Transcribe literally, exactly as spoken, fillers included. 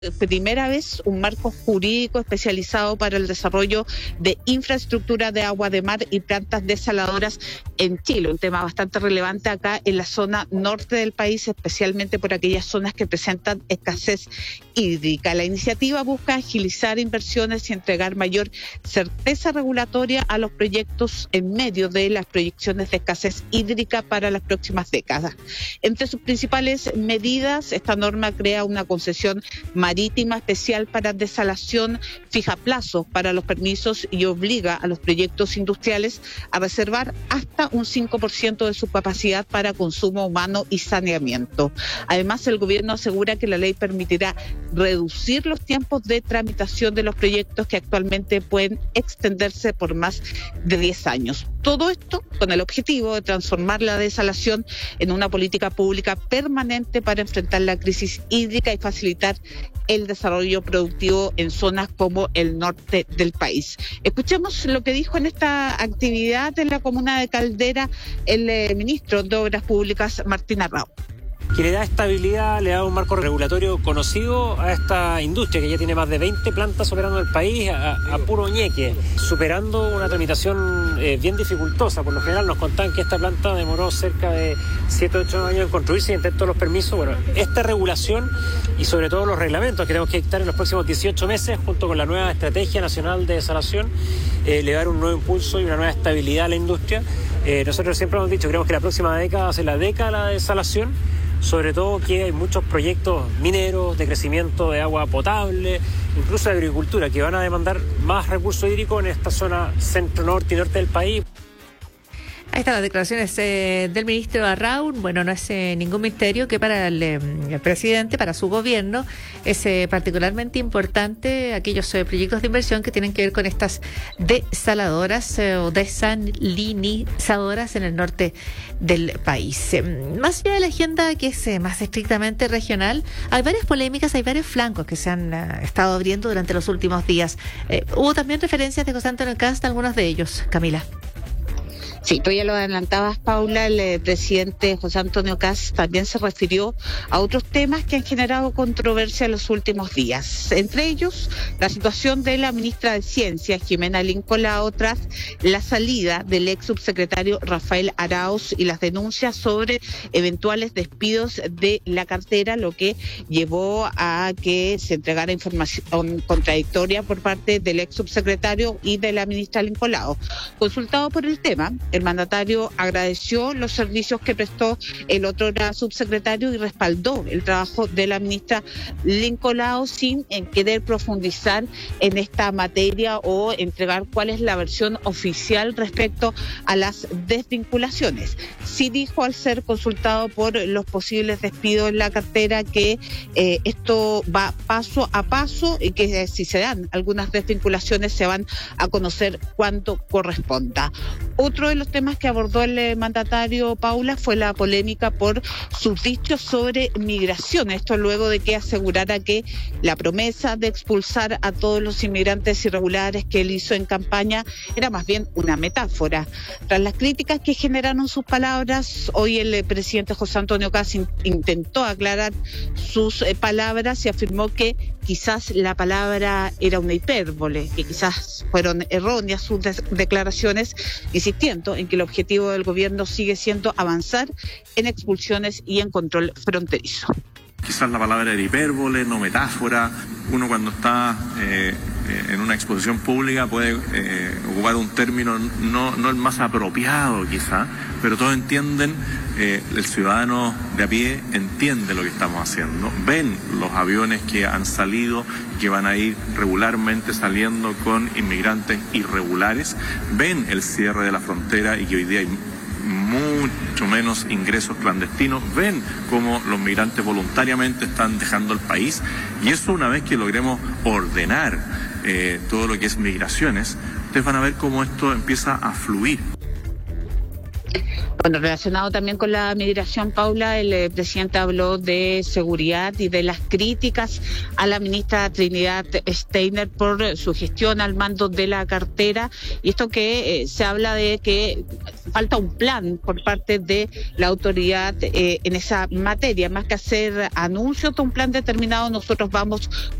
primera vez un marco jurídico especializado para el desarrollo de infraestructura de agua de mar y plantas desaladoras en Chile, un tema bastante relevante acá en la zona norte del país, especialmente por aquellas zonas que presentan escasez hídrica. La iniciativa busca agilizar inversiones y entregar mayor certeza regulatoria a los proyectos en medio de las proyecciones de escasez hídrica para las próximas décadas. Entre sus principales medidas, esta norma crea una concesión marítima especial para desalación, fija plazos para los permisos y obliga a los proyectos industriales a reservar hasta un cinco por ciento de su capacidad para consumo humano y saneamiento. Además, el gobierno asegura que la ley permitirá reducir los tiempos de tramitación de los proyectos que actualmente pueden extenderse por más de diez años. Todo esto con el objetivo de transformar la desalación en una política pública permanente para enfrentar la crisis hídrica y facilitar el desarrollo productivo en zonas como el norte del país. Escuchemos lo que dijo en esta actividad en la comuna de Caldera el eh, ministro de Obras Públicas, Martín Arrau. Que le da estabilidad, le da un marco regulatorio conocido a esta industria que ya tiene más de veinte plantas operando en el país a, a puro ñeque, superando una tramitación eh, bien dificultosa. Por lo general nos contaban que esta planta demoró cerca de siete u ocho años en construirse y en tener todos los permisos. Bueno, esta regulación y sobre todo los reglamentos que tenemos que dictar en los próximos dieciocho meses, junto con la nueva Estrategia Nacional de Desalación, eh, le dar un nuevo impulso y una nueva estabilidad a la industria. Eh, nosotros siempre hemos dicho, creemos que la próxima década va a ser la década de la desalación, sobre todo que hay muchos proyectos mineros de crecimiento de agua potable, incluso de agricultura, que van a demandar más recursos hídricos en esta zona centro-norte y norte del país. Ahí están las declaraciones eh, del ministro Arrau. Bueno, no es eh, ningún misterio que para el, eh, el presidente, para su gobierno, es eh, particularmente importante aquellos eh, proyectos de inversión que tienen que ver con estas desaladoras eh, o desalinizadoras en el norte del país. Eh, más allá de la agenda que es eh, más estrictamente regional, hay varias polémicas, hay varios flancos que se han eh, estado abriendo durante los últimos días. Eh, hubo también referencias de José Antonio Kast, algunos de ellos. Camila. Sí, tú ya lo adelantabas, Paula, el eh, presidente José Antonio Kast también se refirió a otros temas que han generado controversia en los últimos días. Entre ellos, la situación de la ministra de Ciencia, Jimena Lincolao, tras la salida del ex subsecretario Rafael Arauz y las denuncias sobre eventuales despidos de la cartera, lo que llevó a que se entregara información contradictoria por parte del ex subsecretario y de la ministra Lincolao. Consultado por el tema, el mandatario agradeció los servicios que prestó el otro subsecretario y respaldó el trabajo de la ministra Lincolao sin en querer profundizar en esta materia o entregar cuál es la versión oficial respecto a las desvinculaciones. Sí dijo, al ser consultado por los posibles despidos en la cartera, que eh, esto va paso a paso y que eh, si se dan algunas desvinculaciones se van a conocer cuando corresponda. Otro de los temas que abordó el eh, mandatario, Paula, fue la polémica por sus dichos sobre migración. Esto luego de que asegurara que la promesa de expulsar a todos los inmigrantes irregulares que él hizo en campaña era más bien una metáfora. Tras las críticas que generaron sus palabras, hoy el eh, presidente José Antonio Kast in- intentó aclarar sus eh, palabras y afirmó que quizás la palabra era una hipérbole, que quizás fueron erróneas sus de- declaraciones, insistiendo en que el objetivo del gobierno sigue siendo avanzar en expulsiones y en control fronterizo. Quizás la palabra era hipérbole, no metáfora. Uno cuando está eh, en una exposición pública puede eh, ocupar un término no, no el más apropiado quizá, pero todos entienden, eh, el ciudadano de a pie entiende lo que estamos haciendo. Ven los aviones que han salido, que van a ir regularmente saliendo con inmigrantes irregulares. Ven el cierre de la frontera y que hoy día hay mucho menos ingresos clandestinos. Ven cómo los migrantes voluntariamente están dejando el país, y eso, una vez que logremos ordenar eh, todo lo que es migraciones, ustedes van a ver cómo esto empieza a fluir. Bueno, relacionado también con la migración, Paula, el eh, presidente habló de seguridad y de las críticas a la ministra Trinidad Steiner por su gestión al mando de la cartera, y esto que eh, se habla de que falta un plan por parte de la autoridad eh, en esa materia, más que hacer anuncios de un plan determinado, nosotros vamos